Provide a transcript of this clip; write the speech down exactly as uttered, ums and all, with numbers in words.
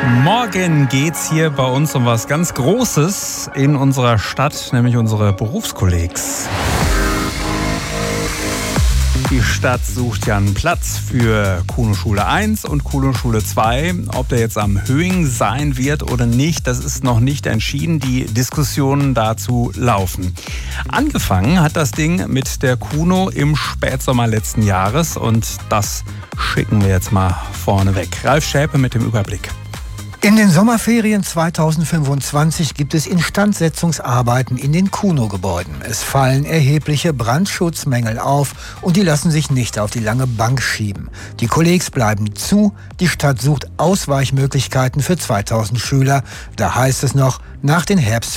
Morgen geht's hier bei uns um was ganz Großes in unserer Stadt, nämlich unsere Berufskollegs. Die Stadt sucht ja einen Platz für Kuno-Schule eins und Kuno-Schule zwei. Ob der jetzt am Höing sein wird oder nicht, das ist noch nicht entschieden. Die Diskussionen dazu laufen. Angefangen hat das Ding mit der Kuno im Spätsommer letzten Jahres und das schicken wir jetzt mal vorne weg. Ralf Schäpe mit dem Überblick. In den Sommerferien zweitausendfünfundzwanzig gibt es Instandsetzungsarbeiten in den Kuno-Gebäuden. Es fallen erhebliche Brandschutzmängel auf und die lassen sich nicht auf die lange Bank schieben. Die Kollegs bleiben zu, die Stadt sucht Ausweichmöglichkeiten für zweitausend Schüler. Da heißt es noch, nach den Herbst